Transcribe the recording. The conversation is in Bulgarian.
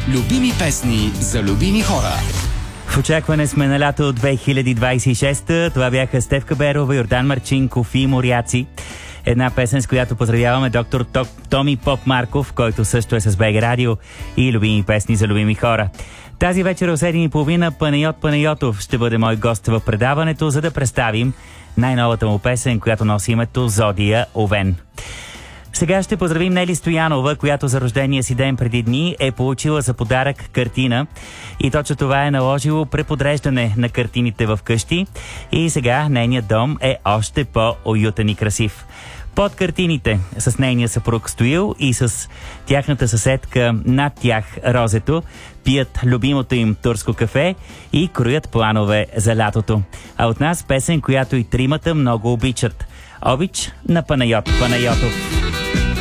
Любими песни за любими хора. В очакване сме на лято 2026. Това бяха Стефка Берова, Йордан Марчинков и Моряци. Една песен, с която поздравяваме доктор Томи Поп Марков, който също е с БГ Радио и любими песни за любими хора. Тази вечер в 7:30 Панайот Панайотов ще бъде мой гост в предаването, за да представим най-новата му песен, която носи името Зодия Овен. Сега ще поздравим Нели Стоянова, която за рождения си ден преди дни е получила за подарък картина. И точно това е наложило преподреждане на картините в къщи. И сега нейният дом е още по-уютен и красив. Под картините с нейния съпруг Стоил и с тяхната съседка над тях Розето пият любимото им турско кафе и кроят планове за лятото. А от нас песен, която и тримата много обичат. Обич на Панайот Панайотов.